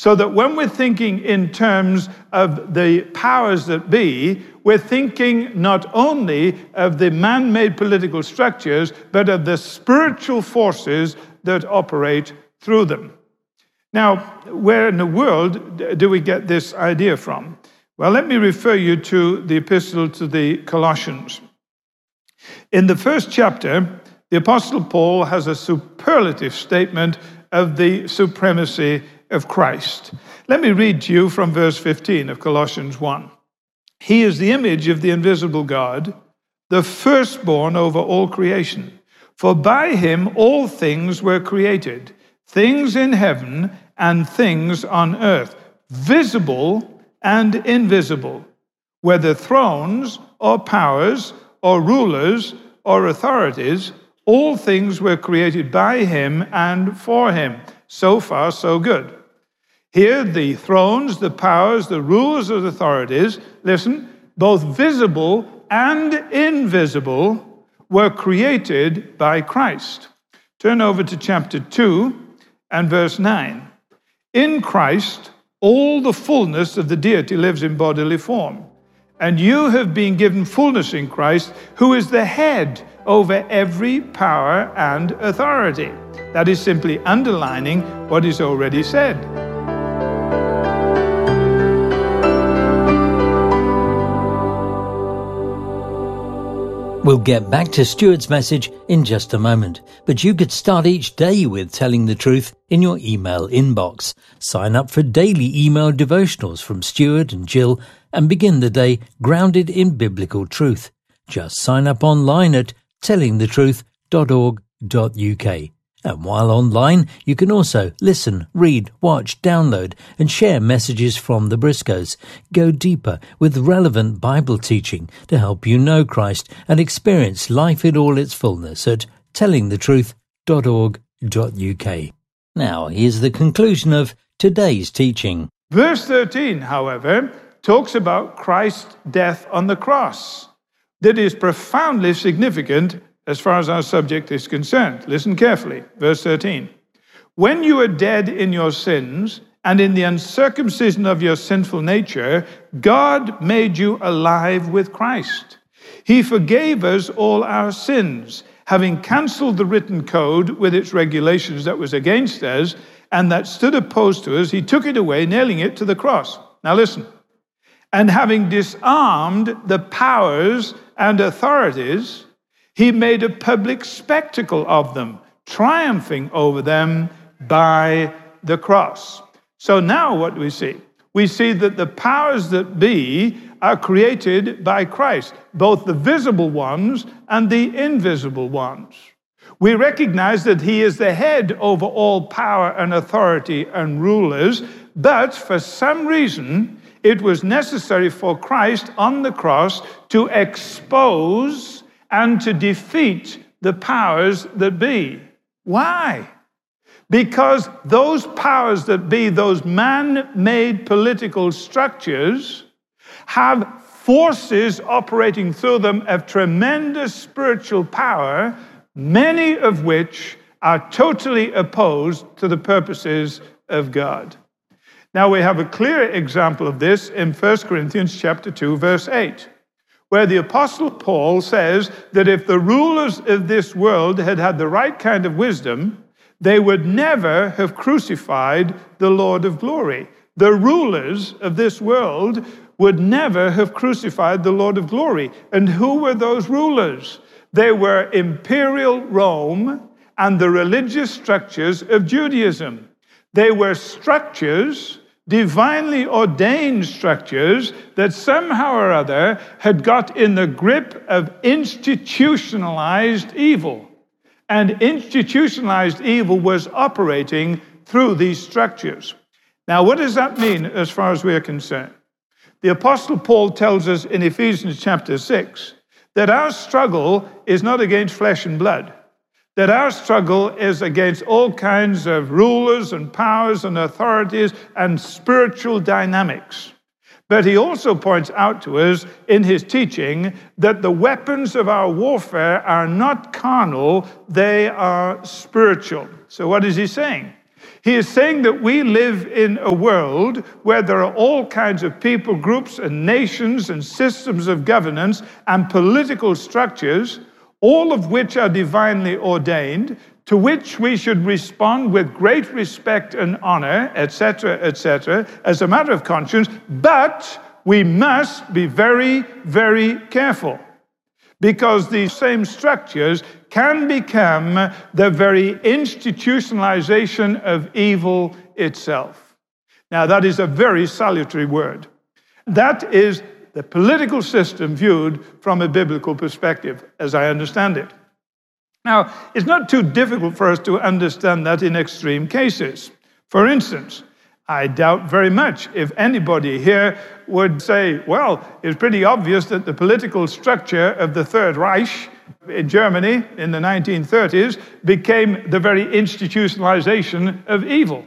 So that when we're thinking in terms of the powers that be, we're thinking not only of the man-made political structures, but of the spiritual forces that operate through them. Now, where in the world do we get this idea from? Well, let me refer you to the epistle to the Colossians. In the first chapter, the Apostle Paul has a superlative statement of the supremacy of Christ. Let me read to you from verse 15 of Colossians 1. He is the image of the invisible God, the firstborn over all creation. For by him all things were created, things in heaven and things on earth, visible and invisible, whether thrones or powers or rulers or authorities, all things were created by him and for him. So far, so good. Here, the thrones, the powers, the rulers of authorities, listen, both visible and invisible, were created by Christ. Turn over to chapter 2 and verse 9. In Christ, all the fullness of the deity lives in bodily form. And you have been given fullness in Christ, who is the head over every power and authority. That is simply underlining what is already said. We'll get back to Stuart's message in just a moment, but you could start each day with telling the truth in your email inbox. Sign up for daily email devotionals from Stuart and Jill and begin the day grounded in biblical truth. Just sign up online at tellingthetruth.org.uk. And while online, you can also listen, read, watch, download, and share messages from the Briscoes. Go deeper with relevant Bible teaching to help you know Christ and experience life in all its fullness at tellingthetruth.org.uk. Now, here's the conclusion of today's teaching. Verse 13, however, talks about Christ's death on the cross. That is profoundly significant as far as our subject is concerned. Listen carefully. Verse 13. When you were dead in your sins and in the uncircumcision of your sinful nature, God made you alive with Christ. He forgave us all our sins, having cancelled the written code with its regulations that was against us and that stood opposed to us. He took it away, nailing it to the cross. Now listen. And having disarmed the powers and authorities, he made a public spectacle of them, triumphing over them by the cross. So now what do we see? We see that the powers that be are created by Christ, both the visible ones and the invisible ones. We recognize that he is the head over all power and authority and rulers, but for some reason, it was necessary for Christ on the cross to expose and to defeat the powers that be. Why? Because those powers that be, those man-made political structures, have forces operating through them of tremendous spiritual power, many of which are totally opposed to the purposes of God. Now we have a clear example of this in 1 Corinthians chapter 2, verse 8. Where the Apostle Paul says that if the rulers of this world had had the right kind of wisdom, they would never have crucified the Lord of glory. The rulers of this world would never have crucified the Lord of glory. And who were those rulers? They were imperial Rome and the religious structures of Judaism. They were structures, divinely ordained structures, that somehow or other had got in the grip of institutionalized evil. And institutionalized evil was operating through these structures. Now, what does that mean as far as we are concerned? The Apostle Paul tells us in Ephesians chapter 6 that our struggle is not against flesh and blood, that our struggle is against all kinds of rulers and powers and authorities and spiritual dynamics. But he also points out to us in his teaching that the weapons of our warfare are not carnal, they are spiritual. So what is he saying? He is saying that we live in a world where there are all kinds of people groups and nations and systems of governance and political structures, all of which are divinely ordained, to which we should respond with great respect and honor, etc., as a matter of conscience, but we must be very, very careful, because these same structures can become the very institutionalization of evil itself. Now, that is a very salutary word. That is the political system viewed from a biblical perspective, as I understand it. Now, it's not too difficult for us to understand that in extreme cases. For instance, I doubt very much if anybody here would say, well, it's pretty obvious that the political structure of the Third Reich in Germany in the 1930s became the very institutionalization of evil.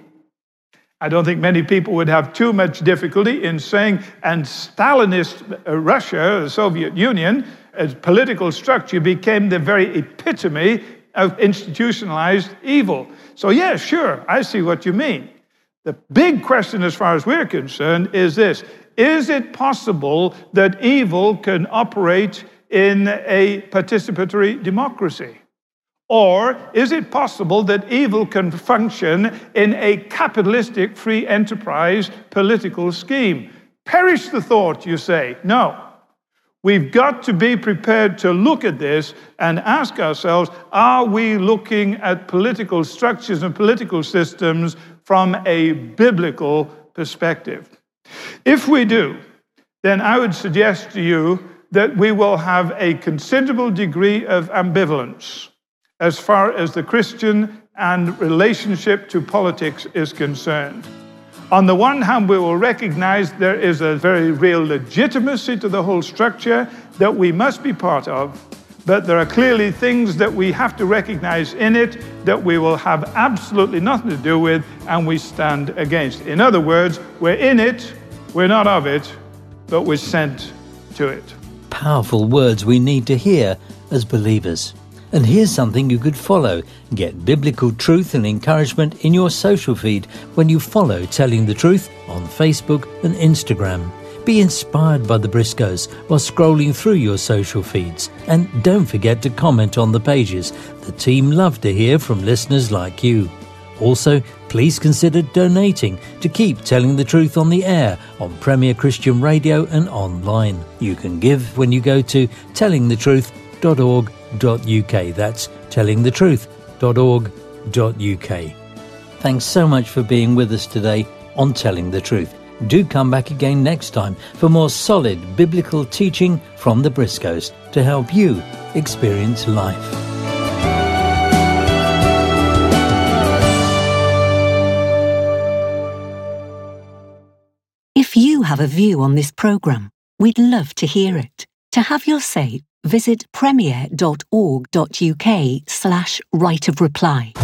I don't think many people would have too much difficulty in saying, and Stalinist Russia, the Soviet Union, as political structure became the very epitome of institutionalized evil. So yeah, sure, I see what you mean. The big question as far as we're concerned is this: is it possible that evil can operate in a participatory democracy? Or is it possible that evil can function in a capitalistic free enterprise political scheme? Perish the thought, you say. No. We've got to be prepared to look at this and ask ourselves, are we looking at political structures and political systems from a biblical perspective? If we do, then I would suggest to you that we will have a considerable degree of ambivalence as far as the Christian and relationship to politics is concerned. On the one hand, we will recognize there is a very real legitimacy to the whole structure that we must be part of, but there are clearly things that we have to recognize in it that we will have absolutely nothing to do with and we stand against. In other words, we're in it, we're not of it, but we're sent to it. Powerful words we need to hear as believers. And here's something you could follow. Get biblical truth and encouragement in your social feed when you follow Telling the Truth on Facebook and Instagram. Be inspired by the Briscoes while scrolling through your social feeds. And don't forget to comment on the pages. The team love to hear from listeners like you. Also, please consider donating to keep Telling the Truth on the air on Premier Christian Radio and online. You can give when you go to tellingthetruth.org.uk. That's tellingthetruth.org.uk. Thanks so much for being with us today on Telling the Truth. Do come back again next time for more solid biblical teaching from the Briscoes to help you experience life. If you have a view on this programme, we'd love to hear it. To have your say, visit premier.org.uk/right of reply.